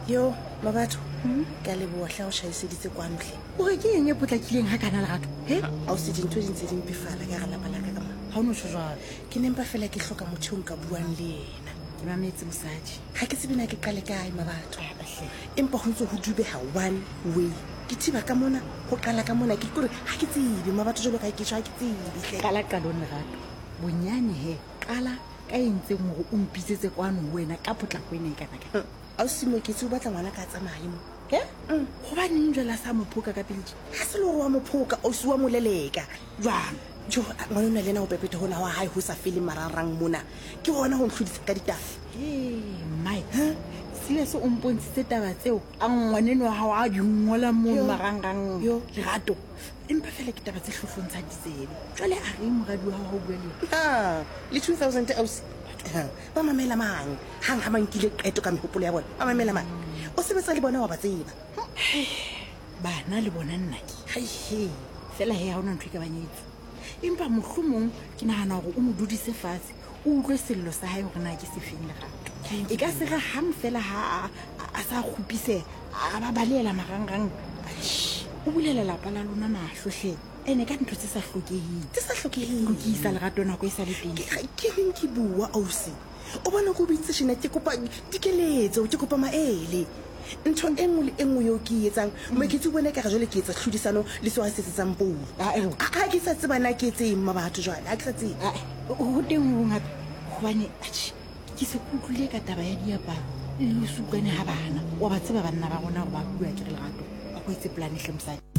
Yo, Mabatho. Ke a leboha hla o shahiseditse kwa ntle. O re ke eng e potlakileng ha kana Lerato? He? A o se dintho di ntse di mpefala ka ga lapa la ka mona. Ha o no tjho jwalo. Ke nempa fela ke hloka motho o nka buang le yena. Ke mametse mosadi. Ha ke tsebe na ke qale kae Mabatho. Empa ho ntse ho dubeha one way. Ke thiba ka mona, ho qala ka mona ke kore ha ke tsebe Mabatho jalo ka ke tshwa ke tsebe hle. Qala qalong Lerato. Bonyane he. Qala ka entseng hore o mpitsetse kwano wena ka potlako ena e kana ka. A o simo ke tse o batla ngwana ka tsamaye mo. He? Hobaneng jwala sa mophoka ka pele? Ha se lo wa mophoka o siwa moleleka. Jwang? Jo ngwana na lena o pepete hona wa hae ho sa fele mararang mona. Ke hona ho nhlodisa ka ditafa. Mai. Sile so o mpontshitse taba tseo a ngwaneno wa hao a di ngola mo marangrang. Yo, Lerato. Empa fela ke taba tse hlohlontsha ditsebe. Jwale a re moradi wa hao bua le. Le 2000 aus. Ba mamela mang hang ha mankile qeto ka mehopolo ya bona ba mamela mang o sebetsa le bona wa ba tseba bana le bona nna ke he fela he ha ona ntwe ka banyetsi empa mohlomong ke nahana hore o mo dudise fatshe o utlwe sello sa hae hore na ke sefeng Lerato e ka se re hang fela ha a sa khupise a ba balela marangrang o bulela lapa la lona mahlohle ene ka ntho tse sa hlokeheng go isa Lerato nako e sa le teng ke reng ke bua ausi o bona go bitse shena ke kopa dikeletso ke kopa maele ntho engwe le engwe yo ke etsang mo ke tse bona ka ga jole ke etsa hludisano le so a setsetsang pulo ha ke sa tsebana ke tseng Mabatho jwale ha ke sa tseba ho teng ho ngata hobane ke se kutlule ka taba ya diaparo le sukane ha bana wa ba tseba banna ba rona hore ba bua ke Lerato a go itse plan hle mosadi